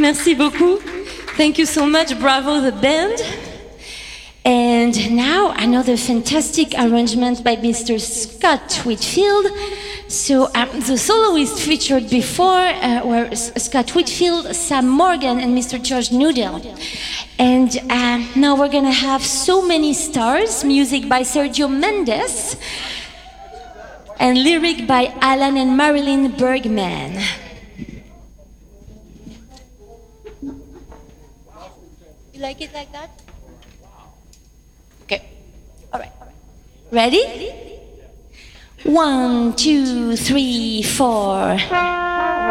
Merci beaucoup. Thank you so much. Bravo, the band. And now another fantastic arrangement by Mr. Scott Whitfield. So the soloists featured before were Scott Whitfield, Sam Morgan, and Mr. George Nudell. And now we're gonna have So Many Stars, music by Sergio Mendes, and lyric by Alan and Marilyn Bergman. You like it like that? Okay. All right. Ready? 1, 2, 3, 4.